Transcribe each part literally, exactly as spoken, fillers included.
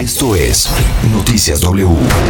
Esto es Noticias W.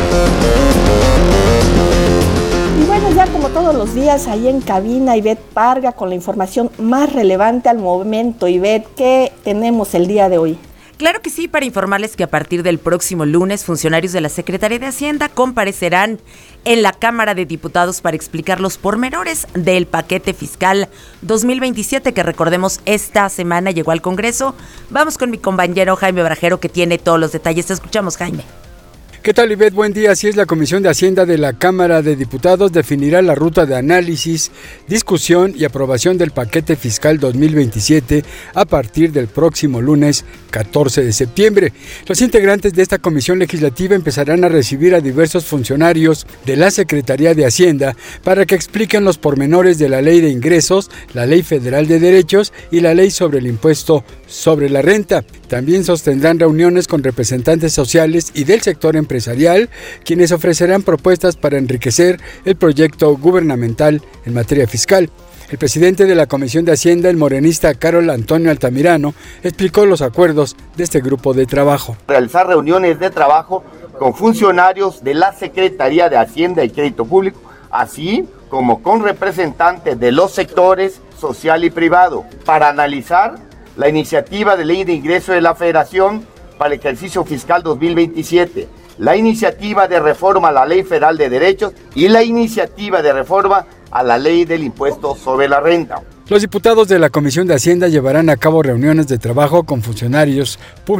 Y bueno, ya como todos los días, ahí en cabina, Ivette Parga con la información más relevante al momento. Ivette, ¿qué tenemos el día de hoy? Claro que sí, para informarles que a partir del próximo lunes, funcionarios de la Secretaría de Hacienda comparecerán en la Cámara de Diputados para explicar los pormenores del paquete fiscal dos mil veintisiete, que recordemos esta semana llegó al Congreso. Vamos con mi compañero Jaime Brajero, que tiene todos los detalles. Te escuchamos, Jaime. ¿Qué tal, Ivette? Buen día. Así es, la Comisión de Hacienda de la Cámara de Diputados definirá la ruta de análisis, discusión y aprobación del paquete fiscal dos mil veintisiete a partir del próximo lunes catorce de septiembre. Los integrantes de esta comisión legislativa empezarán a recibir a diversos funcionarios de la Secretaría de Hacienda para que expliquen los pormenores de la Ley de Ingresos, la Ley Federal de Derechos y la Ley sobre el Impuesto sobre la Renta. También sostendrán reuniones con representantes sociales y del sector empresarial, quienes ofrecerán propuestas para enriquecer el proyecto gubernamental en materia fiscal. El presidente de la Comisión de Hacienda, el morenista Carol Antonio Altamirano, explicó los acuerdos de este grupo de trabajo. Realizar reuniones de trabajo con funcionarios de la Secretaría de Hacienda y Crédito Público, así como con representantes de los sectores social y privado, para analizar la iniciativa de ley de ingreso de la Federación para el ejercicio fiscal dos mil veintisiete, la iniciativa de reforma a la Ley Federal de Derechos y la iniciativa de reforma a la Ley del Impuesto sobre la Renta. Los diputados de la Comisión de Hacienda llevarán a cabo reuniones de trabajo con funcionarios públicos